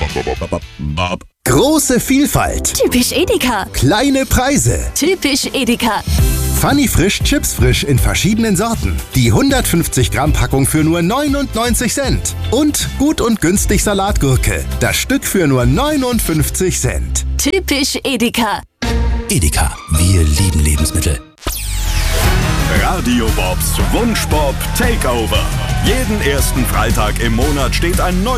Große Vielfalt. Typisch Edeka. Kleine Preise. Typisch Edeka. Funny Frisch, Chips frisch in verschiedenen Sorten. Die 150 Gramm Packung für nur 99 Cent. Und gut und günstig Salatgurke. Das Stück für nur 59 Cent. Typisch Edeka. Edeka, wir lieben Lebensmittel. Radio Bobs Wunschbob Takeover. Jeden ersten Freitag im Monat steht ein neues